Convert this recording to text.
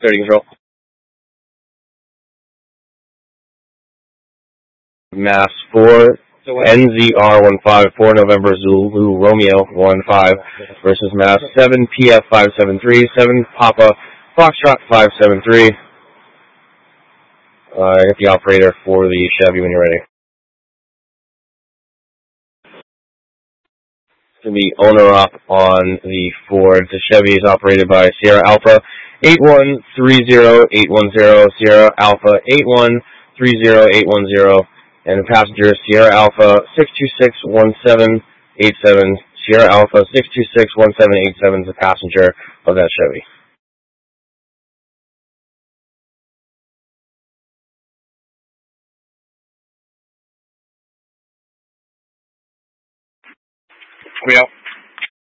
30 control. Mass 4, NZR 15, 4 November Zulu Romeo 15 versus Mass 7, PF 573, 7 Papa Foxtrot 573. Hit the operator for the Chevy when you're ready. The owner op on the Ford. The Chevy is operated by Sierra Alpha 8130810, Sierra Alpha 8130810, and the passenger is Sierra Alpha 6261787. Sierra Alpha 6261787 is the passenger of that Chevy. We out.